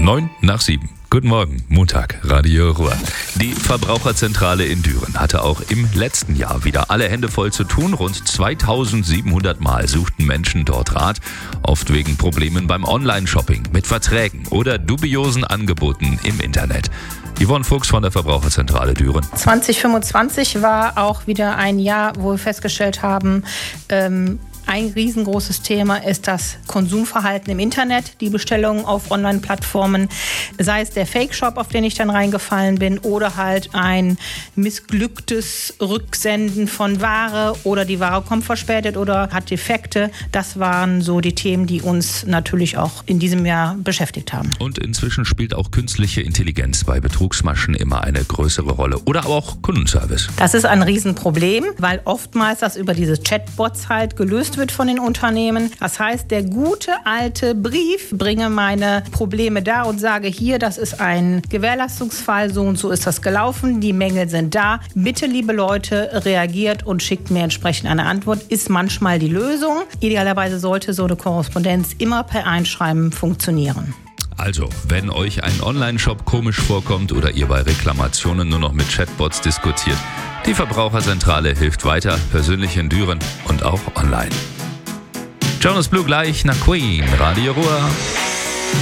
9:09. Guten Morgen, Montag, Radio Ruhr. Die Verbraucherzentrale in Düren hatte auch im letzten Jahr wieder alle Hände voll zu tun. Rund 2700 Mal suchten Menschen dort Rat, oft wegen Problemen beim Online-Shopping, mit Verträgen oder dubiosen Angeboten im Internet. Yvonne Fuchs von der Verbraucherzentrale Düren. 2025 war auch wieder ein Jahr, wo wir festgestellt haben, ein riesengroßes Thema ist das Konsumverhalten im Internet, die Bestellungen auf Online-Plattformen, sei es der Fake-Shop, auf den ich dann reingefallen bin, oder halt ein missglücktes Rücksenden von Ware oder die Ware kommt verspätet oder hat Defekte. Das waren so die Themen, die uns natürlich auch in diesem Jahr beschäftigt haben. Und inzwischen spielt auch künstliche Intelligenz bei Betrugsmaschen immer eine größere Rolle oder auch Kundenservice. Das ist ein Riesenproblem, weil oftmals das über diese Chatbots halt gelöst wird von den Unternehmen. Das heißt, der gute alte Brief, bringe meine Probleme da und sage hier, das ist ein Gewährleistungsfall, so und so ist das gelaufen, die Mängel sind da. Bitte, liebe Leute, reagiert und schickt mir entsprechend eine Antwort, ist manchmal die Lösung. Idealerweise sollte so eine Korrespondenz immer per Einschreiben funktionieren. Also, wenn euch ein Online-Shop komisch vorkommt oder ihr bei Reklamationen nur noch mit Chatbots diskutiert, die Verbraucherzentrale hilft weiter, persönlich in Düren und auch online. Jonas Blue gleich nach Queen, Radio Ruhr.